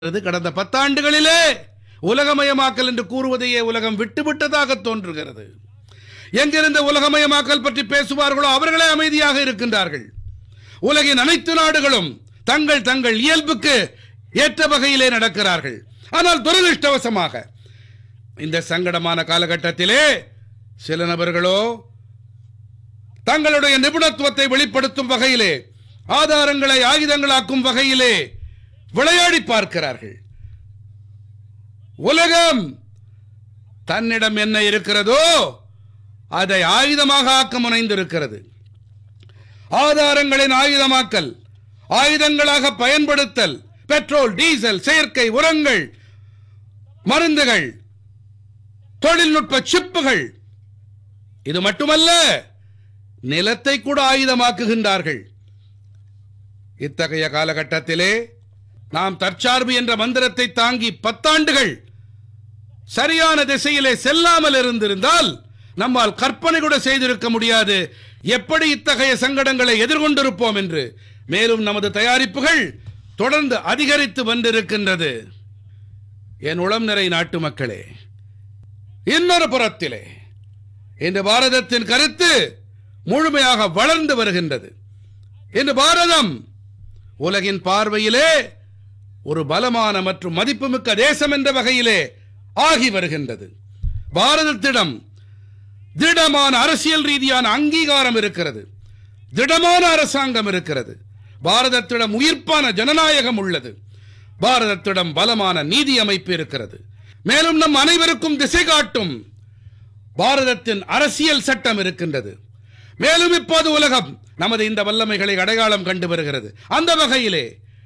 கடந்த 10 ஆண்டுகளிலே உலகமயமாக்கல் என்று கூறுவதையே உலகம் விட்டுவிட்டதாக தோன்றுகிறது. எங்கிருந்த உலகமயமாக்கல் பற்றி பேசுவார்களோ அவர்களே அமைதியாக இருக்கின்றார்கள். உலகின் அனைத்து நாடுகளும் தங்கள் தங்கள் இயல்புக்கு ஏற்ற வகையிலே நடக்கிறார்கள். ஆனால் துரதிர்ஷ்டவசமாக இந்த சங்கடமான காலகட்டத்திலே சில நபர்களோ தங்களுடைய நிபுணத்துவத்தை வெளிப்படுத்தும் வகையிலே, ஆதாரங்களை ஆயுதங்களாக்கும் வகையிலே விளையாடி பார்க்கிறார்கள். உலகம் தன்னிடம் என்ன இருக்கிறதோ அதை ஆயுதமாக ஆக்க முனைந்திருக்கிறது. ஆதாரங்களின் ஆயுதமாக்கல், ஆயுதங்களாக பயன்படுத்தல், பெட்ரோல், டீசல், செயற்கை உரங்கள், மருந்துகள், தொழில்நுட்ப சிப்புகள், இது மட்டுமல்ல, நிலத்தை கூட ஆயுதமாக்குகின்றார்கள். இத்தகைய காலகட்டத்திலே நாம் தற்சார்பு என்ற மந்திரத்தை தாங்கி 10 ஆண்டுகள் சரியான திசையிலே செல்லாமல் இருந்திருந்தால் நம்மால் கற்பனை கூட செய்திருக்க முடியாது எப்படி இத்தகைய சங்கடங்களை எதிர்கொண்டிருப்போம் என்று. மேலும் நமது தயாரிப்புகள் தொடர்ந்து அதிகரித்து வந்திருக்கின்றது. என் உளம் நிறை நாட்டு மக்களே, இன்னொரு புறத்திலே இன்று பாரதத்தின் கருத்து முழுமையாக வளர்ந்து வருகின்றது. இன்று பாரதம் உலகின் பார்வையிலே ஒரு பலமான மற்றும் மதிப்புமிக்க தேசம் என்ற வகையிலே ஆகி வருகின்றது. பாரதத்திடம் திடமான அரசியல் ரீதியான அங்கீகாரம் இருக்கிறது. திடமான அரசாங்கம் இருக்கிறது. பாரதத்திடம் உயிர்ப்பான ஜனநாயகம் உள்ளது. பாரதத்திடம் பலமான நீதி அமைப்பு இருக்கிறது. மேலும் நம் அனைவருக்கும் திசை காட்டும் பாரதத்தின் அரசியல் சட்டம் இருக்கின்றது. மேலும் இப்போது உலகம் நமது இந்த வல்லமைகளை அடையாளம் கண்டு வருகிறது. அந்த வகையிலே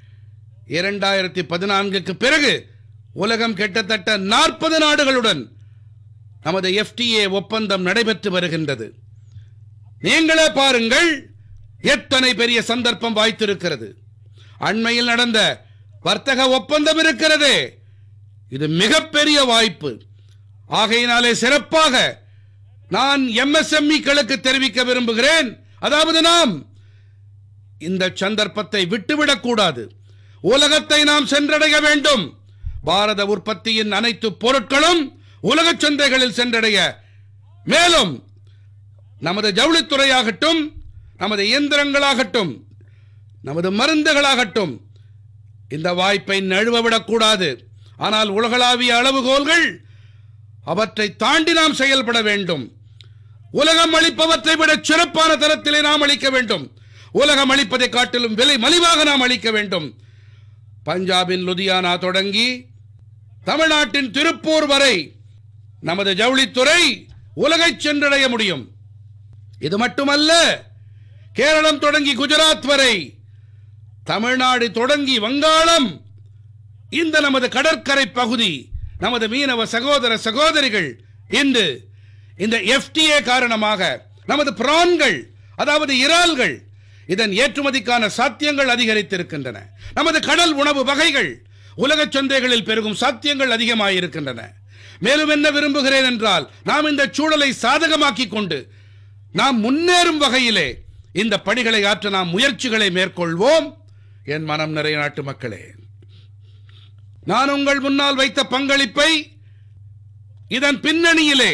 2014க்கு பிறகு உலகம் கிட்டத்தட்ட 40 நாடுகளுடன் நமது FTA ஒப்பந்தம் நடைபெற்று வருகின்றது. நீங்களே பாருங்கள், எத்தனை பெரிய சந்தர்ப்பம் வாய்த்திருக்கிறது. அண்மையில் நடந்த வர்த்தக ஒப்பந்தம் இருக்கிறது. இது மிகப்பெரிய வாய்ப்பு. ஆகையினாலே சிறப்பாக நான் MSME-க்களுக்கு தெரிவிக்க விரும்புகிறேன். அதாவது நாம் இந்த சந்தர்ப்பத்தை விட்டுவிடக் கூடாது. உலகத்தை நாம் சென்றடைய வேண்டும். பாரத உற்பத்தியின் அனைத்து பொருட்களும் உலக சந்தைகளில் சென்றடைய, மேலும் நமது ஜவுளித்துறையாகட்டும், நமது இயந்திரங்களாகட்டும், நமது மருந்துகளாகட்டும் இந்த வாய்ப்பை நழுவவிடக்கூடாது. ஆனால் உலகளாவிய அளவுகோல்கள், அவற்றை தாண்டி நாம் செயல்பட வேண்டும். உலகம் அளிப்பவற்றை விட சிறப்பான தரத்திலே நாம் அளிக்க வேண்டும். உலகம் அளிப்பதை காட்டிலும் விலை மலிவாக நாம் அளிக்க வேண்டும். பஞ்சாபின் லுதியானா தொடங்கி தமிழ்நாட்டின் திருப்பூர் வரை நமது ஜவுளித்துறை உலகை சென்றடைய முடியும். இது மட்டுமல்ல, கேரளம் தொடங்கி குஜராத் வரை, தமிழ்நாடு தொடங்கி வங்காளம், இந்த நமது கடற்கரை பகுதி, நமது மீனவ சகோதர சகோதரிகள் இன்று இந்த FTA காரணமாக நமது பிரான்கள், அதாவது இறால்கள், இதன் ஏற்றுமதிக்கான சாத்தியங்கள் அதிகரித்திருக்கின்றன. நமது கடல் உணவு வகைகள் உலக சந்தைகளில் பெருகும் சாத்தியங்கள் அதிகமாயிருக்கின்றன. மேலும் என்ன விரும்புகிறேன் என்றால், நாம் இந்த சூழலை சாதகமாக்கிக் கொண்டு நாம் முன்னேறும் வகையிலே இந்த பணிகளை ஆற்ற நாம் முயற்சிகளை மேற்கொள்வோம். என் மனம் நிறை நாட்டு மக்களே, நான் உங்கள் முன்னால் வைத்த பங்களிப்பை இதன் பின்னணியிலே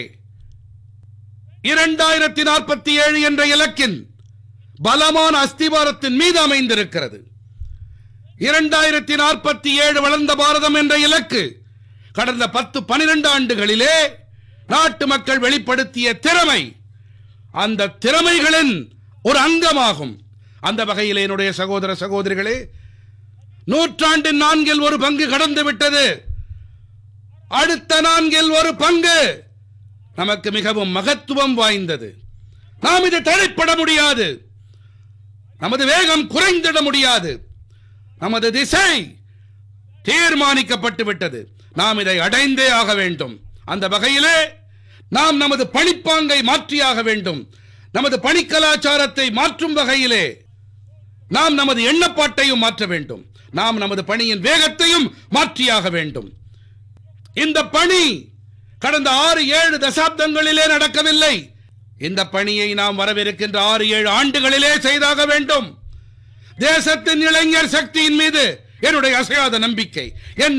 2047 என்ற இலக்கின் பலமான அஸ்திவாரத்தின் மீது அமைந்திருக்கிறது. 2047 வளர்ந்த பாரதம் என்ற இலக்கு கடந்த 10-12 ஆண்டுகளிலே நாட்டு மக்கள் வெளிப்படுத்திய திறமை, அந்த திறமைகளின் ஒரு அங்கமாகும். அந்த வகையில் என்னுடைய சகோதர சகோதரிகளே, நூற்றாண்டின் 4 ஒரு பங்கு கடந்து விட்டது. அடுத்த 4 ஒரு பங்கு நமக்கு மிகவும் மகத்துவம் வாய்ந்தது. நாம் இதை தடைப்பட முடியாது. நமது வேகம் குறைந்திட முடியாது. நமது திசை தீர்மானிக்கப்பட்டு விட்டது. நாம் இதை அடைந்தே ஆக வேண்டும். அந்த வகையிலே நாம் நமது பணிப்பாங்கை மாற்றியாக வேண்டும். நமது பணி கலாச்சாரத்தை மாற்றும் வகையிலே நாம் நமது எண்ணப்பாட்டையும் மாற்ற வேண்டும். நாம் நமது பணியின் வேகத்தையும் மாற்றியாக வேண்டும். இந்த பணி கடந்த 6-7 தசாப்தங்களிலே நடக்கவில்லை. இந்த பணியை நாம் வரவிருக்கின்ற 6-7 ஆண்டுகளிலே செய்தாக வேண்டும். தேசத்தின் இளைஞர் சக்தியின் மீது என்னுடைய அசையாத நம்பிக்கை. என்